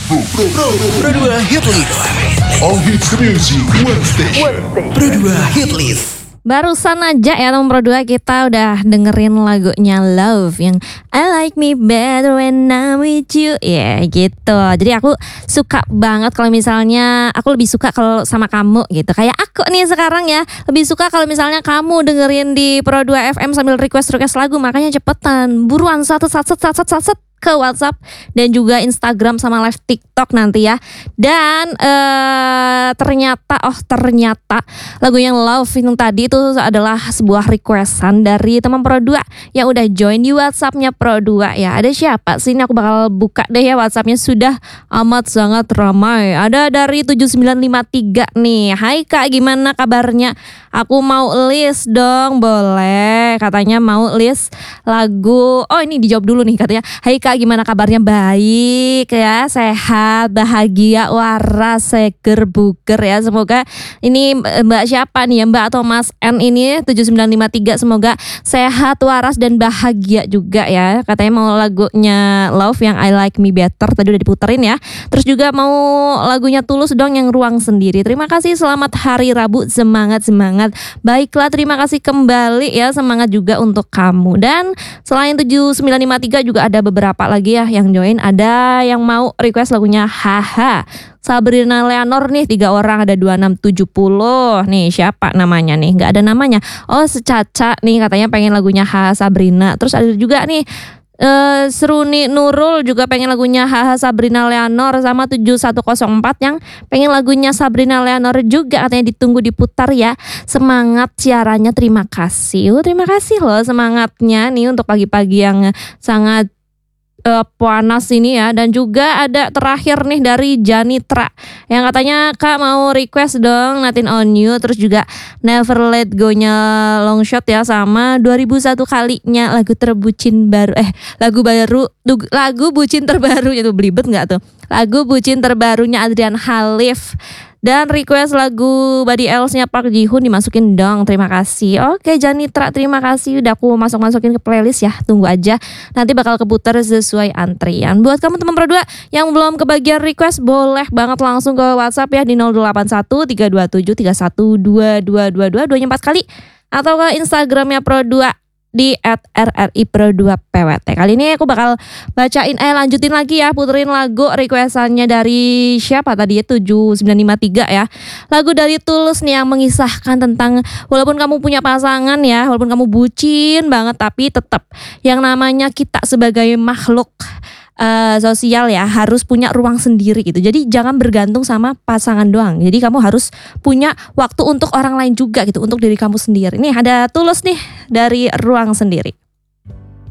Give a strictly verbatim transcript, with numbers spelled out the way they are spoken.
Pro dua Hit List. All hits the music, one station. Pro dua Hit List. Barusan aja ya teman Pro dua kita udah dengerin lagunya Love yang I like me better when I'm with you. Ya yeah, gitu. Jadi aku suka banget kalau misalnya aku lebih suka kalau sama kamu gitu. Kayak aku nih sekarang ya lebih suka kalau misalnya kamu dengerin di Pro dua F M sambil request-request lagu. Makanya cepetan buruan satu satu satu satu satu ke WhatsApp dan juga Instagram sama live TikTok nanti ya. Dan ee, ternyata oh ternyata lagu yang Love yang tadi itu adalah sebuah requestan dari teman Pro dua yang udah join di WhatsAppnya Pro dua ya. Ada siapa sih? Ini aku bakal buka deh ya WhatsAppnya, sudah amat sangat ramai. Ada dari tujuh sembilan lima tiga nih. Hai Kak, gimana kabarnya? Aku mau list dong, boleh? Katanya mau list lagu. Oh ini dijawab dulu nih katanya. Hai Kak, gimana kabarnya? Baik ya, sehat, bahagia, waras, seger, buger ya. Semoga ini Mbak siapa nih ya, Mbak atau Mas N ini tujuh sembilan lima tiga, semoga sehat, waras dan bahagia juga ya. Katanya mau lagunya Love yang I Like Me Better, tadi udah diputerin ya. Terus juga mau lagunya Tulus dong yang Ruang Sendiri. Terima kasih, selamat hari Rabu, semangat-semangat. Baiklah, terima kasih kembali ya, semangat juga untuk kamu. Dan selain tujuh sembilan lima tiga juga ada beberapa lagi ya yang join. Ada yang mau request lagunya Haha Sabrina Leonor nih, tiga orang, ada dua enam tujuh nol. Nih siapa namanya nih? Gak ada namanya. Oh Secaca nih katanya pengen lagunya Haha Sabrina. Terus ada juga nih Uh, Seruni Nurul juga pengen lagunya Haha Sabrina Leonor, sama tujuh satu nol empat yang pengen lagunya Sabrina Leonor juga, katanya ditunggu diputar ya. Semangat siarannya, terima kasih. Oh, terima kasih loh semangatnya nih untuk pagi-pagi yang sangat Uh, panas ini ya. Dan juga ada terakhir nih dari Janitra yang katanya Kak mau request dong Nothing on You, terus juga Never Let Go-nya Longshot ya, sama dua ribu satu kalinya lagu terbucin baru eh lagu baru lagu bucin terbaru itu, belibet nggak tuh, lagu bucin terbarunya Adrian Khalif. Dan request lagu Body Else-nya Park Ji Hoon dimasukin dong, terima kasih. Oke Janitra, terima kasih udah aku masuk-masukin ke playlist ya. Tunggu aja, nanti bakal keputar sesuai antrian. Buat kamu teman Pro dua yang belum kebagian request, boleh banget langsung ke WhatsApp ya di nol delapan satu tiga dua tujuh tiga satu dua dua dua dua dua empat kali, atau ke Instagramnya Pro dua di at r r i pro dua p w t. Kali ini aku bakal bacain eh lanjutin lagi ya, puterin lagu requestannya dari siapa tadi ya, tujuh sembilan lima tiga ya. Lagu dari Tulus nih yang mengisahkan tentang walaupun kamu punya pasangan ya, walaupun kamu bucin banget, tapi tetap yang namanya kita sebagai makhluk Uh, sosial ya harus punya ruang sendiri gitu. Jadi jangan bergantung sama pasangan doang. Jadi kamu harus punya waktu untuk orang lain juga gitu, untuk diri kamu sendiri. Nih ada Tulus nih dari Ruang Sendiri.